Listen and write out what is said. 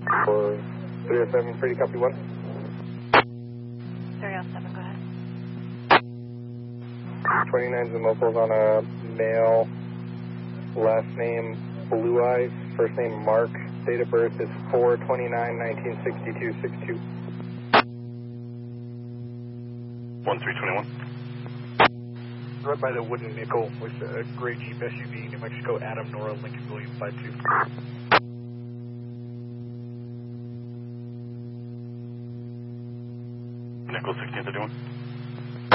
For 307, pretty copy 1. 307, go ahead. 29's and locals on a male, last name Blue Eyes, first name Mark, date of birth is 4/29/1962, 1321. Right by the Wooden Nickel with a gray Jeep SUV, New Mexico, Adam, Nora, Lincoln, William, 52. Nickel 1631.